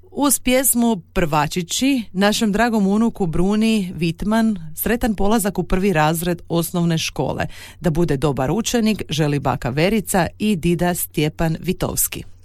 Uz pjesmu Prvačići našem dragom unuku Bruni Vitman sretan polazak u 1. razred osnovne škole. Da bude dobar učenik želi baka Verica i dida Stjepan Vitovski.